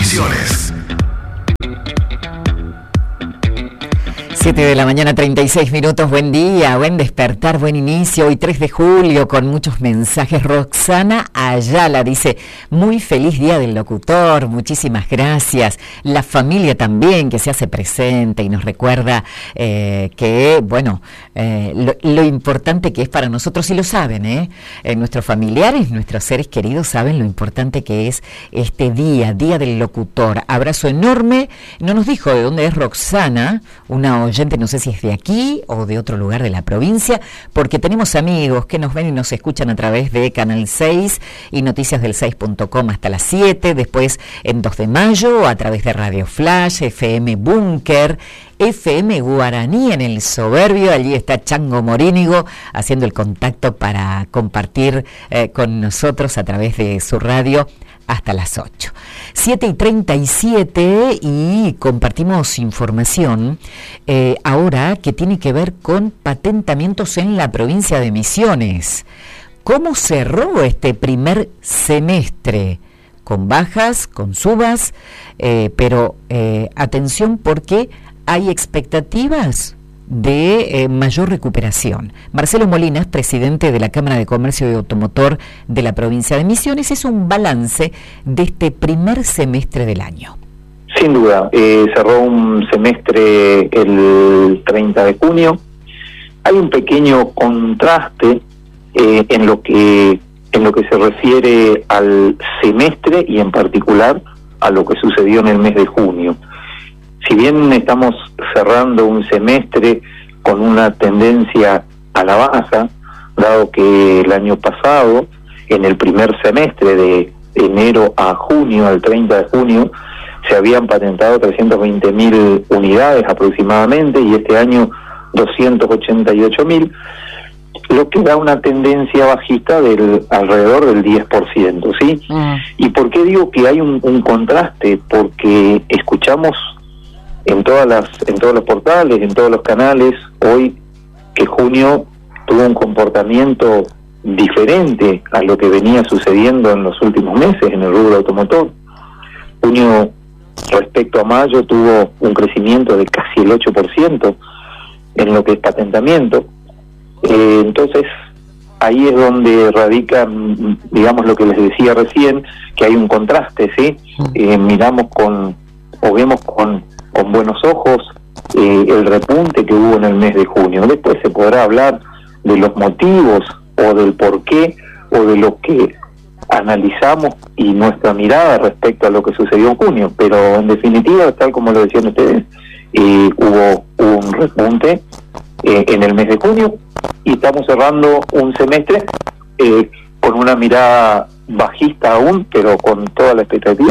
Misiones. 7 de la mañana, 36 minutos, buen día, buen despertar, buen inicio, hoy 3 de julio con muchos mensajes. Roxana Ayala dice, muy feliz día del locutor, muchísimas gracias. La familia también que se hace presente y nos recuerda que, bueno, lo importante que es para nosotros, y lo saben, nuestros familiares, nuestros seres queridos saben lo importante que es este día del locutor. Abrazo enorme, no nos dijo de dónde es Roxana, una oyente, no sé si es de aquí o de otro lugar de la provincia, porque tenemos amigos que nos ven y nos escuchan a través de Canal 6 y noticiasdel6.com hasta las 7, después en 2 de mayo a través de Radio Flash, FM Búnker, FM Guaraní en el Soberbio. Allí está Chango Morínigo haciendo el contacto para compartir con nosotros a través de su radio hasta las 8. 7:37 y compartimos información ahora que tiene que ver con patentamientos en la provincia de Misiones. ¿Cómo cerró este primer semestre? Con bajas, con subas, pero atención porque hay expectativas de mayor recuperación. Marcelo Molinas, presidente de la Cámara de Comercio y Automotor de la provincia de Misiones, es un balance de este primer semestre del año. Sin duda, cerró un semestre el 30 de junio. Hay un pequeño contraste en lo que se refiere al semestre y en particular a lo que sucedió en el mes de junio. Si bien estamos cerrando un semestre con una tendencia a la baja, dado que el año pasado, en el primer semestre de enero a junio, al 30 de junio, se habían patentado 320.000 unidades aproximadamente, y este año 288.000, lo que da una tendencia bajista del alrededor del 10%, ¿sí? ¿Y por qué digo que hay un contraste? Porque escuchamos en todos los portales, en todos los canales, hoy que junio tuvo un comportamiento diferente a lo que venía sucediendo en los últimos meses en el rubro automotor. Junio, respecto a mayo, tuvo un crecimiento de casi el 8% en lo que es patentamiento. Entonces, ahí es donde radica, digamos, lo que les decía recién, que hay un contraste, ¿sí? Vemos con buenos ojos el repunte que hubo en el mes de junio. Después se podrá hablar de los motivos o del porqué o de lo que analizamos y nuestra mirada respecto a lo que sucedió en junio, pero en definitiva, tal como lo decían ustedes, hubo un repunte en el mes de junio y estamos cerrando un semestre con una mirada bajista aún, pero con toda la expectativa.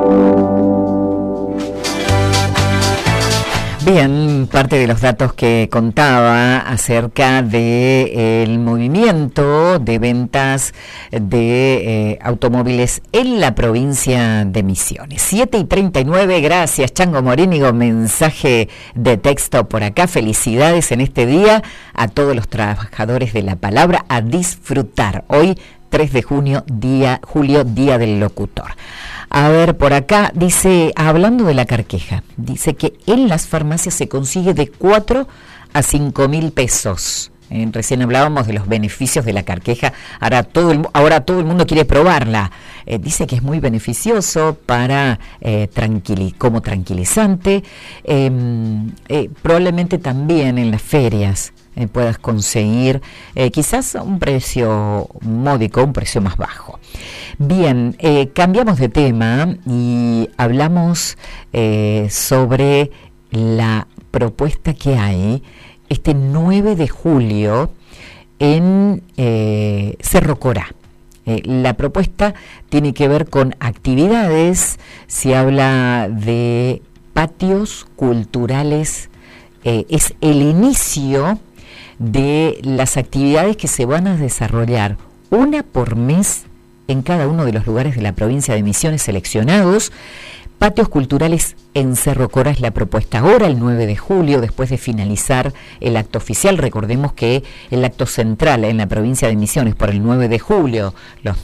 Bien, parte de los datos que contaba acerca del movimiento de ventas de automóviles en la provincia de Misiones. 7:39, gracias Chango Morínigo, mensaje de texto por acá. Felicidades en este día a todos los trabajadores de la palabra, a disfrutar. Hoy 3 de junio, día del locutor. A ver, por acá dice, hablando de la carqueja, dice que en las farmacias se consigue de 4 a 5 mil pesos. Recién hablábamos de los beneficios de la carqueja, ahora todo el mundo quiere probarla. Dice que es muy beneficioso para como tranquilizante, probablemente también en las ferias puedas conseguir quizás un precio módico, un precio más bajo. Bien, cambiamos de tema y hablamos sobre la propuesta que hay este 9 de julio en Cerro Corá. La propuesta tiene que ver con actividades, se habla de patios culturales, es el inicio de las actividades que se van a desarrollar, una por mes en cada uno de los lugares de la provincia de Misiones seleccionados, Patios culturales en Cerro Corá es la propuesta. Ahora, el 9 de julio, después de finalizar el acto oficial, recordemos que el acto central en la provincia de Misiones por el 9 de julio, los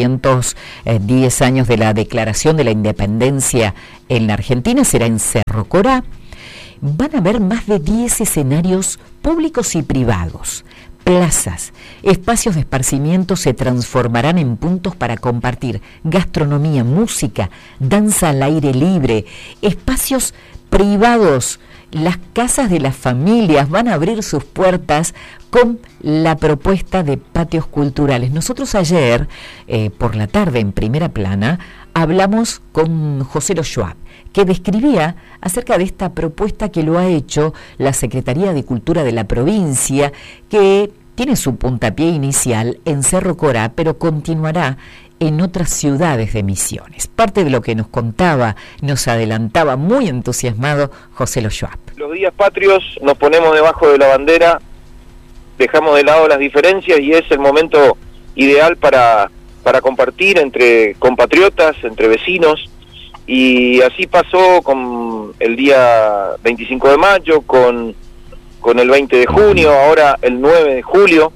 210 años de la Declaración de la Independencia en la Argentina, será en Cerro Corá. Van a haber más de 10 escenarios públicos y privados. Plazas, espacios de esparcimiento se transformarán en puntos para compartir gastronomía, música, danza al aire libre, espacios privados. Las casas de las familias van a abrir sus puertas con la propuesta de patios culturales. Nosotros ayer, por la tarde, en Primera Plana, hablamos con José Lo Schwab, que describía acerca de esta propuesta que lo ha hecho la Secretaría de Cultura de la provincia, que tiene su puntapié inicial en Cerro Corá, pero continuará en otras ciudades de Misiones. Parte de lo que nos contaba, nos adelantaba muy entusiasmado José Lo Schwab. Los días patrios nos ponemos debajo de la bandera, dejamos de lado las diferencias y es el momento ideal para compartir entre compatriotas, entre vecinos, y así pasó con el día 25 de mayo, con el 20 de junio, ahora el 9 de julio,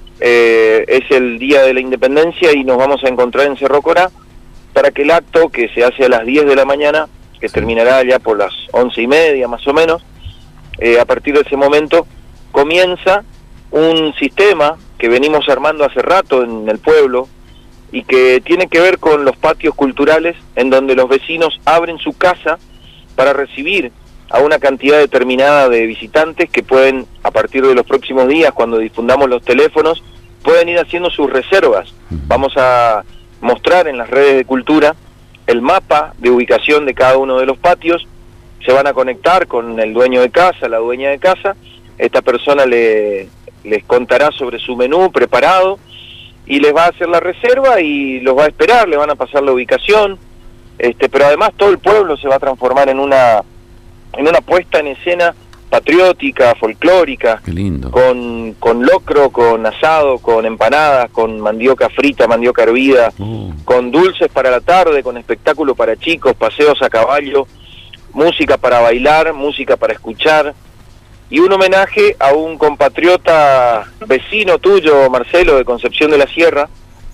es el Día de la Independencia y nos vamos a encontrar en Cerro Corá para que el acto, que se hace a las 10 de la mañana, que terminará ya por las 11:30 más o menos, a partir de ese momento comienza un sistema que venimos armando hace rato en el pueblo y que tiene que ver con los patios culturales, en donde los vecinos abren su casa para recibir a una cantidad determinada de visitantes que pueden, a partir de los próximos días, cuando difundamos los teléfonos, pueden ir haciendo sus reservas. Vamos a mostrar en las redes de cultura el mapa de ubicación de cada uno de los patios, se van a conectar con el dueño de casa, la dueña de casa, esta persona les contará sobre su menú preparado y les va a hacer la reserva y los va a esperar, le van a pasar la ubicación, pero además todo el pueblo se va a transformar en una puesta en escena patriótica, folclórica. Qué lindo. Con locro, con asado, con empanadas, con mandioca frita, mandioca hervida, con dulces para la tarde, con espectáculo para chicos, paseos a caballo, música para bailar, música para escuchar, y un homenaje a un compatriota vecino tuyo, Marcelo, de Concepción de la Sierra,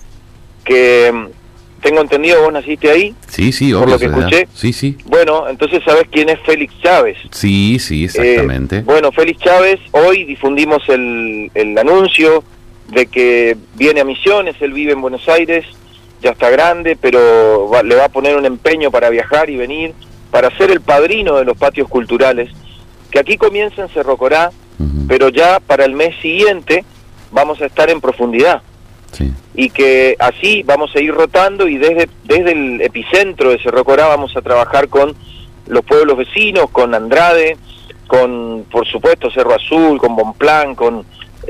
que tengo entendido vos naciste ahí. Sí, por obvio, lo que escuché. Sí. Bueno, entonces sabés quién es Félix Chávez. Sí, exactamente. Bueno, Félix Chávez, hoy difundimos el anuncio de que viene a Misiones, él vive en Buenos Aires, ya está grande, pero le va a poner un empeño para viajar y venir, para ser el padrino de los patios culturales, que aquí comienza en Cerro Corá, pero ya para el mes siguiente vamos a estar en profundidad. Sí. Y que así vamos a ir rotando y desde el epicentro de Cerro Corá vamos a trabajar con los pueblos vecinos, con Andrade, con, por supuesto, Cerro Azul, con Bonplan, con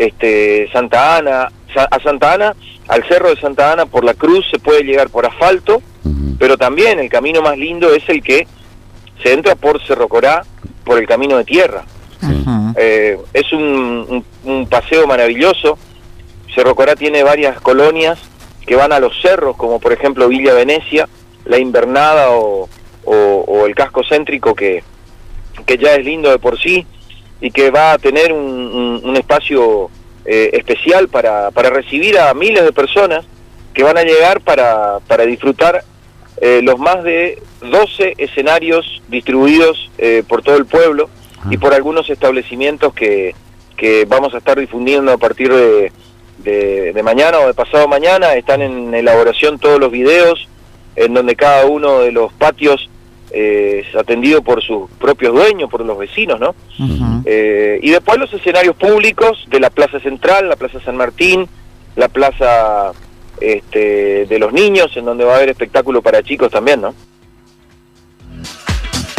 Santa Ana. A Santa Ana, al Cerro de Santa Ana por la Cruz se puede llegar por asfalto, pero también el camino más lindo es el que se entra por Cerro Corá, por el camino de tierra. Sí. Es un paseo maravilloso. Cerro Corá tiene varias colonias que van a los cerros, como por ejemplo Villa Venecia, La Invernada o el casco céntrico que ya es lindo de por sí y que va a tener un espacio especial para recibir a miles de personas que van a llegar para disfrutar los más de 12 escenarios distribuidos por todo el pueblo y por algunos establecimientos que vamos a estar difundiendo a partir de mañana o de pasado mañana. Están en elaboración todos los videos en donde cada uno de los patios es atendido por sus propios dueños, por los vecinos, ¿no? Y después los escenarios públicos de la Plaza Central, la Plaza San Martín, la Plaza de los Niños, en donde va a haber espectáculo para chicos también, ¿no?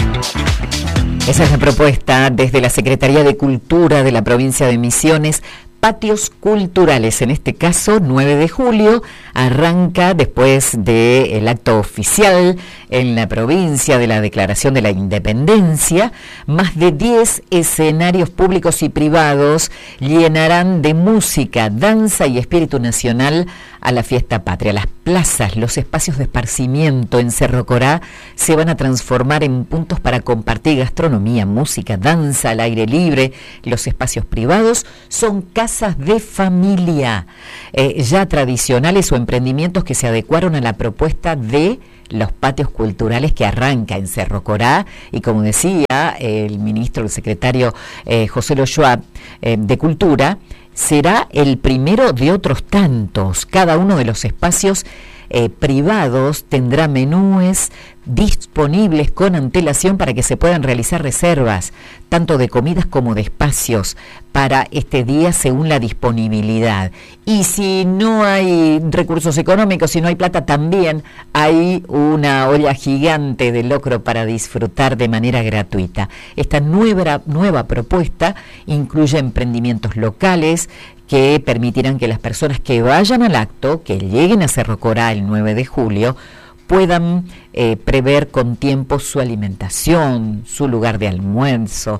Esa es la propuesta desde la Secretaría de Cultura de la provincia de Misiones, patios culturales, en este caso 9 de julio, arranca después del acto oficial en la provincia de la Declaración de la Independencia. Más de 10 escenarios públicos y privados llenarán de música, danza y espíritu nacional a la fiesta patria. Las plazas, los espacios de esparcimiento en Cerro Corá se van a transformar en puntos para compartir gastronomía, música, danza al aire libre. Los espacios privados son casas de familia, ya tradicionales o emprendimientos que se adecuaron a la propuesta de los patios culturales que arranca en Cerro Corá, y como decía el secretario José Loyoa de Cultura, será el primero de otros tantos. Cada uno de los espacios privados tendrá menúes disponibles con antelación para que se puedan realizar reservas, tanto de comidas como de espacios, para este día según la disponibilidad. Y si no hay recursos económicos, si no hay plata, también hay una olla gigante de locro para disfrutar de manera gratuita. Esta nueva propuesta incluye emprendimientos locales que permitirán que las personas que vayan al acto, que lleguen a Cerro Corá el 9 de julio, puedan prever con tiempo su alimentación, su lugar de almuerzo,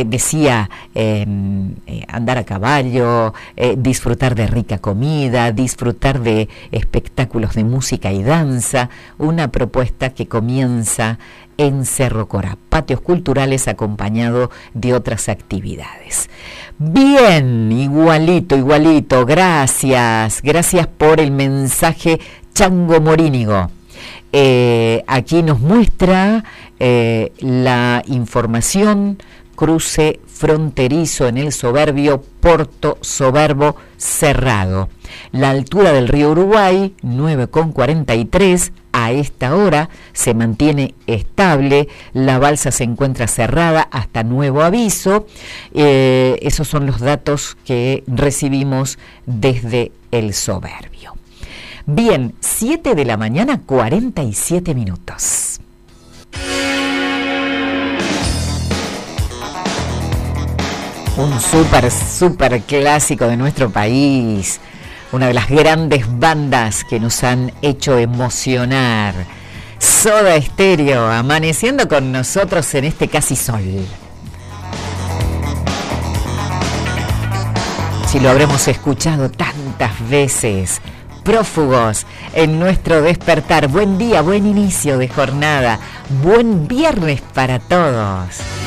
andar a caballo, disfrutar de rica comida, disfrutar de espectáculos de música y danza. Una propuesta que comienza en Cerro Corá, patios culturales acompañado de otras actividades. Bien, igualito, gracias por el mensaje, Chango Morínigo. Aquí nos muestra la información: cruce fronterizo en el Soberbio, Porto Soberbo cerrado. La altura del río Uruguay, 9,43, a esta hora se mantiene estable. La balsa se encuentra cerrada hasta nuevo aviso. Esos son los datos que recibimos desde el Soberbio. Bien, 7 de la mañana, 47 minutos. Un súper clásico de nuestro país, una de las grandes bandas que nos han hecho emocionar. Soda Stereo, amaneciendo con nosotros en este casi sol. Si lo habremos escuchado tantas veces. Prófugos en nuestro despertar. Buen día, buen inicio de jornada, buen viernes para todos.